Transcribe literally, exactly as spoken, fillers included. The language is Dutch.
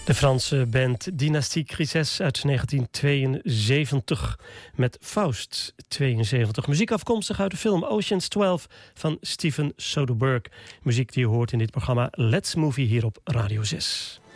De Franse band Dynastie Grisès uit negentien tweeënzeventig met Faust tweeënzeventig. Muziek afkomstig uit de film Ocean's twaalf van Steven Soderbergh. Muziek die je hoort in dit programma Let's Movie hier op Radio zes.